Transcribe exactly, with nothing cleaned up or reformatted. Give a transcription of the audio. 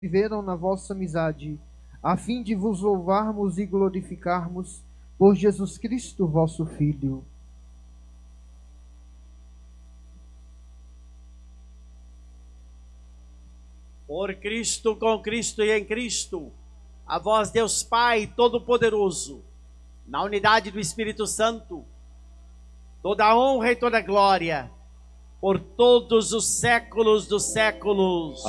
viveram na vossa amizade, a fim de vos louvarmos e glorificarmos por Jesus Cristo, vosso Filho. Por Cristo, com Cristo e em Cristo, a vós, Deus Pai Todo-Poderoso, na unidade do Espírito Santo, toda a honra e toda a glória, por todos os séculos dos séculos.